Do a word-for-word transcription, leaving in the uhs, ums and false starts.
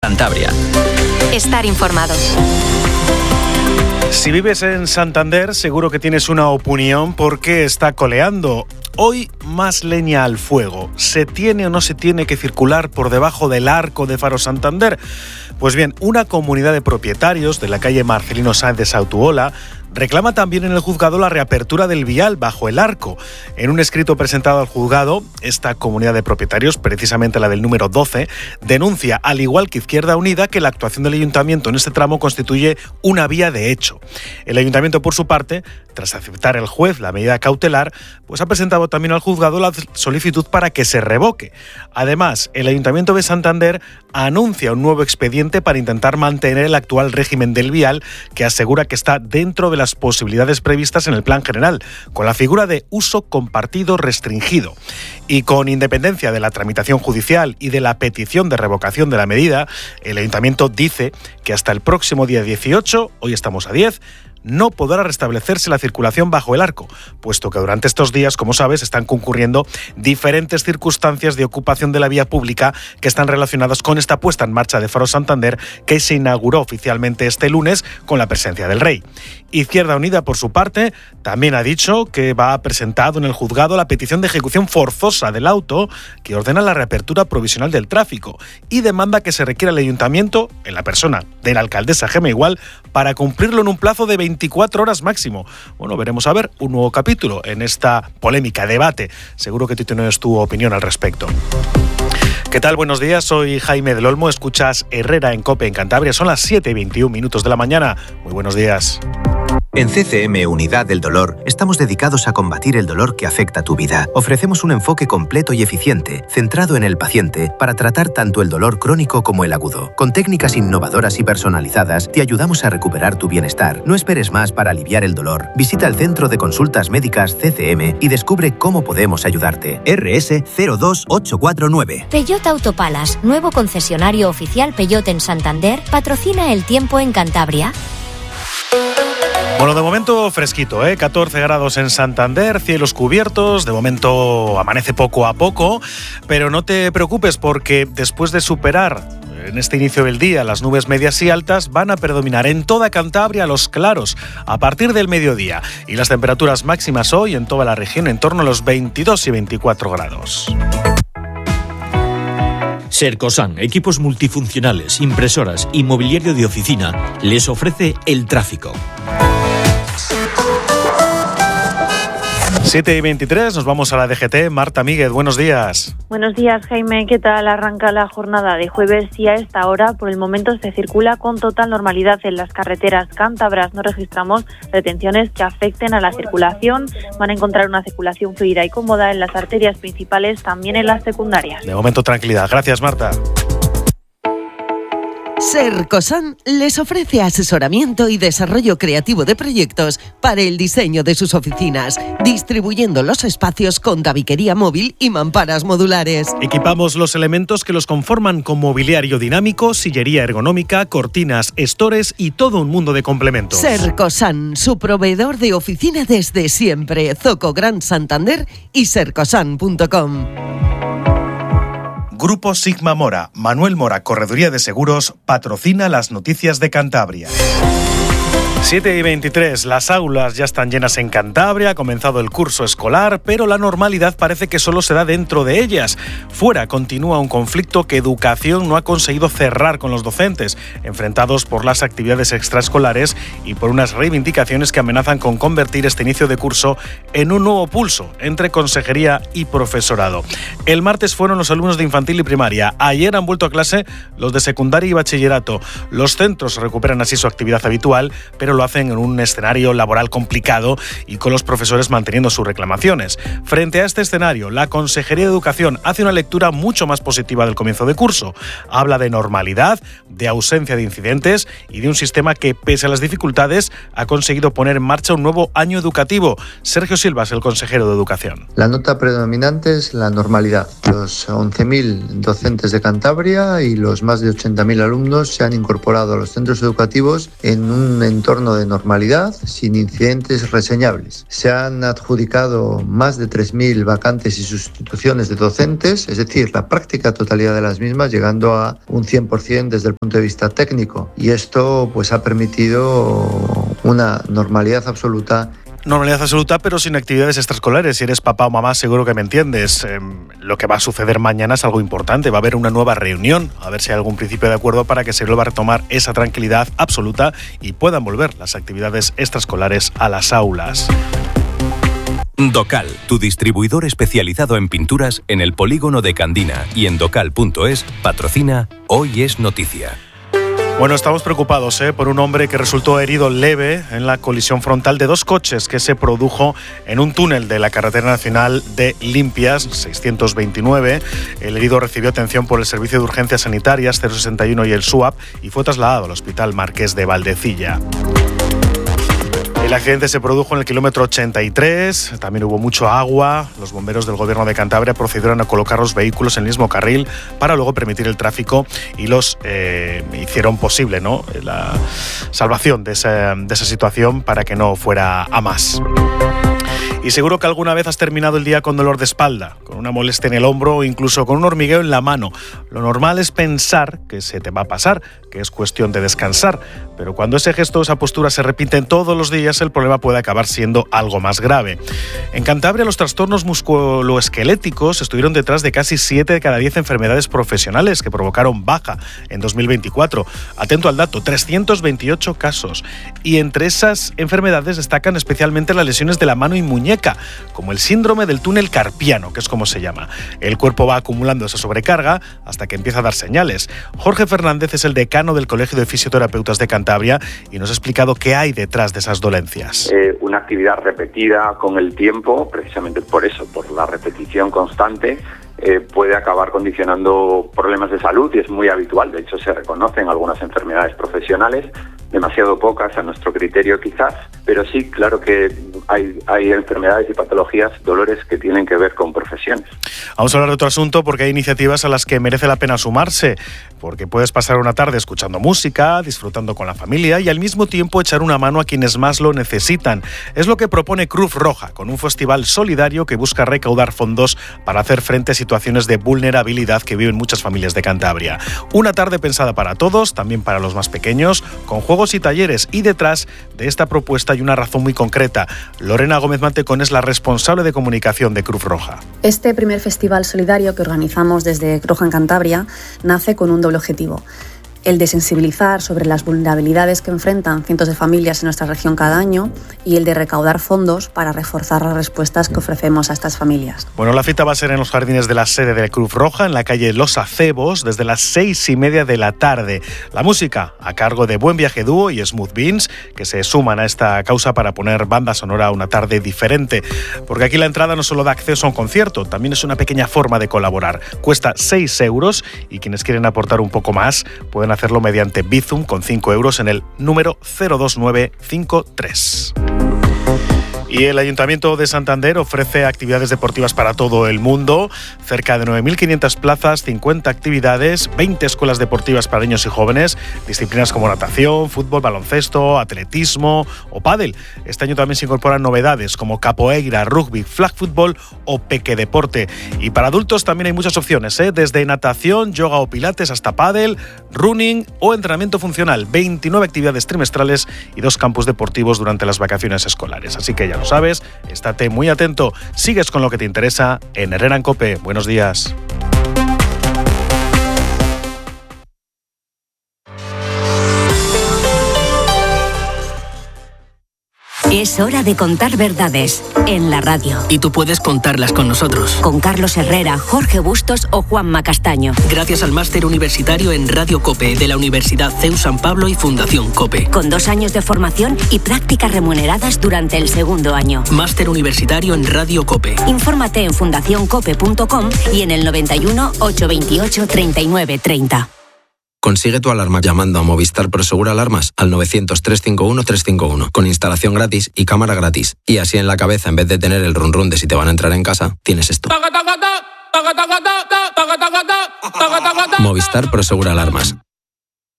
Cantabria. Estar informado. Si vives en Santander, seguro que tienes una opinión porque está coleando. Hoy más leña al fuego. ¿Se tiene o no se tiene que circular por debajo del arco de Faro Santander? Pues bien, una comunidad de propietarios de la calle Marcelino Sáenz de Sautuola reclama también en el juzgado la reapertura del vial bajo el arco. En un escrito presentado al juzgado, esta comunidad de propietarios, precisamente la del número doce, denuncia, al igual que Izquierda Unida, que la actuación del ayuntamiento en este tramo constituye una vía de hecho. El ayuntamiento, por su parte, tras aceptar el juez la medida cautelar, pues ha presentado también al juzgado la solicitud para que se revoque. Además, el Ayuntamiento de Santander anuncia un nuevo expediente para intentar mantener el actual régimen del vial, que asegura que está dentro de las posibilidades previstas en el Plan General, con la figura de uso compartido restringido. Y con independencia de la tramitación judicial y de la petición de revocación de la medida, el Ayuntamiento dice que hasta el próximo día dieciocho, hoy estamos a diez, no podrá restablecerse la circulación bajo el arco, puesto que durante estos días, como sabes, están concurriendo diferentes circunstancias de ocupación de la vía pública que están relacionadas con esta puesta en marcha de Faro Santander, que se inauguró oficialmente este lunes con la presencia del Rey. Izquierda Unida, por su parte, también ha dicho que va a presentar en el juzgado la petición de ejecución forzosa del auto que ordena la reapertura provisional del tráfico y demanda que se requiera el ayuntamiento, en la persona de la alcaldesa Gema Igual, para cumplirlo en un plazo de veinticuatro horas máximo. Bueno, veremos a ver un nuevo capítulo en esta polémica, debate. Seguro que tú tienes tu opinión al respecto. ¿Qué tal? Buenos días, soy Jaime del Olmo, escuchas Herrera en COPE en Cantabria. Son las siete y veintiún minutos de la mañana. Muy buenos días. En C C M Unidad del Dolor estamos dedicados a combatir el dolor que afecta tu vida. Ofrecemos un enfoque completo y eficiente, centrado en el paciente, para tratar tanto el dolor crónico como el agudo. Con técnicas innovadoras y personalizadas, te ayudamos a recuperar tu bienestar. No esperes más para aliviar el dolor. Visita el Centro de Consultas Médicas C C M y descubre cómo podemos ayudarte. R S cero dos ocho cuatro nueve. Peugeot Autopalas, nuevo concesionario oficial Peugeot en Santander, patrocina el tiempo en Cantabria. Bueno, de momento fresquito, ¿eh? catorce grados en Santander, cielos cubiertos, de momento amanece poco a poco, pero no te preocupes porque después de superar en este inicio del día las nubes medias y altas, van a predominar en toda Cantabria los claros a partir del mediodía y las temperaturas máximas hoy en toda la región en torno a los veintidós y veinticuatro grados. Sercosan, equipos multifuncionales, impresoras y mobiliario de oficina, les ofrece el tráfico. siete y veintitrés, nos vamos a la D G T. Marta Míguez, buenos días. Buenos días, Jaime. ¿Qué tal arranca la jornada de jueves? Y a esta hora, por el momento, se circula con total normalidad en las carreteras cántabras. No registramos retenciones que afecten a la circulación. Van a encontrar una circulación fluida y cómoda en las arterias principales, también en las secundarias. De momento, tranquilidad. Gracias, Marta. Sercosan les ofrece asesoramiento y desarrollo creativo de proyectos para el diseño de sus oficinas, distribuyendo los espacios con tabiquería móvil y mamparas modulares. Equipamos los elementos que los conforman con mobiliario dinámico, sillería ergonómica, cortinas, estores y todo un mundo de complementos. Sercosan, su proveedor de oficina desde siempre. Zoco Gran Santander y sercosan punto com. Grupo Sigma Mora, Manuel Mora, Correduría de Seguros, patrocina las noticias de Cantabria. siete y veintitrés, las aulas ya están llenas en Cantabria, ha comenzado el curso escolar, pero la normalidad parece que solo se da dentro de ellas. Fuera continúa un conflicto que Educación no ha conseguido cerrar con los docentes, enfrentados por las actividades extraescolares y por unas reivindicaciones que amenazan con convertir este inicio de curso en un nuevo pulso entre consejería y profesorado. El martes fueron los alumnos de infantil y primaria, ayer han vuelto a clase los de secundaria y bachillerato. Los centros recuperan así su actividad habitual, pero lo hacen en un escenario laboral complicado y con los profesores manteniendo sus reclamaciones. Frente a este escenario, la Consejería de Educación hace una lectura mucho más positiva del comienzo de curso. Habla de normalidad, de ausencia de incidentes y de un sistema que, pese a las dificultades, ha conseguido poner en marcha un nuevo año educativo. Sergio Silvas, el consejero de Educación. La nota predominante es la normalidad. Los once mil docentes de Cantabria y los más de ochenta mil alumnos se han incorporado a los centros educativos en un entorno entorno de normalidad sin incidentes reseñables. Se han adjudicado más de tres mil vacantes y sustituciones de docentes, es decir, la práctica totalidad de las mismas, llegando a un cien por ciento desde el punto de vista técnico. Y esto pues ha permitido una normalidad absoluta. Normalidad absoluta, pero sin actividades extraescolares. Si eres papá o mamá, seguro que me entiendes. Eh, lo que va a suceder mañana es algo importante. Va a haber una nueva reunión, a ver si hay algún principio de acuerdo para que se vuelva a retomar esa tranquilidad absoluta y puedan volver las actividades extraescolares a las aulas. Docal, tu distribuidor especializado en pinturas en el polígono de Candina y en docal punto es, patrocina Hoy es Noticia. Bueno, estamos preocupados ¿eh? por un hombre que resultó herido leve en la colisión frontal de dos coches que se produjo en un túnel de la carretera nacional de Limpias, seiscientos veintinueve. El herido recibió atención por el Servicio de Urgencias Sanitarias cero sesenta y uno y el SUAP y fue trasladado al Hospital Marqués de Valdecilla. El accidente se produjo en el kilómetro ochenta y tres, también hubo mucho agua. Los bomberos del Gobierno de Cantabria procedieron a colocar los vehículos en el mismo carril para luego permitir el tráfico y los eh, hicieron posible, ¿no?, la salvación de esa, de esa situación para que no fuera a más. Y seguro que alguna vez has terminado el día con dolor de espalda, con una molestia en el hombro o incluso con un hormigueo en la mano. Lo normal es pensar que se te va a pasar, que es cuestión de descansar, pero cuando ese gesto o esa postura se repiten todos los días, el problema puede acabar siendo algo más grave. En Cantabria, los trastornos musculoesqueléticos estuvieron detrás de casi siete de cada diez enfermedades profesionales que provocaron baja en dos mil veinticuatro. Atento al dato, trescientos veintiocho casos. Y entre esas enfermedades destacan especialmente las lesiones de la mano y muñeca, como el síndrome del túnel carpiano, que es como se llama. El cuerpo va acumulando esa sobrecarga hasta que empieza a dar señales. Jorge Fernández es el decano del Colegio de Fisioterapeutas de Cantabria y nos ha explicado qué hay detrás de esas dolencias. Eh, una actividad repetida con el tiempo, precisamente por eso, por la repetición constante, eh, puede acabar condicionando problemas de salud y es muy habitual. De hecho, se reconocen algunas enfermedades profesionales, demasiado pocas a nuestro criterio quizás, pero sí, claro que hay, hay enfermedades y patologías, dolores que tienen que ver con profesiones. Vamos a hablar de otro asunto porque hay iniciativas a las que merece la pena sumarse, porque puedes pasar una tarde escuchando música, disfrutando con la familia y al mismo tiempo echar una mano a quienes más lo necesitan. Es lo que propone Cruz Roja, con un festival solidario que busca recaudar fondos para hacer frente a situaciones de vulnerabilidad que viven muchas familias de Cantabria. Una tarde pensada para todos, también para los más pequeños, con juegos y talleres, y detrás de esta propuesta hay una razón muy concreta. Lorena Gómez Mantecón es la responsable de comunicación de Cruz Roja. Este primer festival solidario que organizamos desde Cruz Roja en Cantabria nace con un doble objetivo: el de sensibilizar sobre las vulnerabilidades que enfrentan cientos de familias en nuestra región cada año y el de recaudar fondos para reforzar las respuestas que ofrecemos a estas familias. Bueno, la cita va a ser en los jardines de la sede de Cruz Roja, en la calle Los Acebos, desde las seis y media de la tarde. La música a cargo de Buen Viaje Dúo y Smooth Beans, que se suman a esta causa para poner banda sonora a una tarde diferente. Porque aquí la entrada no solo da acceso a un concierto, también es una pequeña forma de colaborar. Cuesta seis euros y quienes quieren aportar un poco más pueden hacerlo mediante Bizum con cinco euros en el número cero dos nueve cinco tres. Y el Ayuntamiento de Santander ofrece actividades deportivas para todo el mundo, cerca de nueve mil quinientas plazas, cincuenta actividades, veinte escuelas deportivas para niños y jóvenes, disciplinas como natación, fútbol, baloncesto, atletismo o pádel. Este año también se incorporan novedades como capoeira, rugby, flag football o peque deporte. Y para adultos también hay muchas opciones, ¿eh? Desde natación, yoga o pilates hasta pádel, running o entrenamiento funcional. veintinueve actividades trimestrales y dos campus deportivos durante las vacaciones escolares. Así que ya lo sabes, estate muy atento. Sigues con lo que te interesa en Herrera en COPE. Buenos días. Es hora de contar verdades en la radio. Y tú puedes contarlas con nosotros. Con Carlos Herrera, Jorge Bustos o Juanma Castaño. Gracias al máster universitario en Radio COPE de la Universidad C E U San Pablo y Fundación COPE. Con dos años de formación y prácticas remuneradas durante el segundo año. Máster universitario en Radio COPE. Infórmate en fundación cope punto com y en el noventa y uno, ochocientos veintiocho, treinta y nueve treinta. Consigue tu alarma llamando a Movistar Prosegur Alarmas al novecientos, trescientos cincuenta y uno, trescientos cincuenta y uno con instalación gratis y cámara gratis. Y así en la cabeza, en vez de tener el run run de si te van a entrar en casa, tienes esto. Movistar Prosegur Alarmas.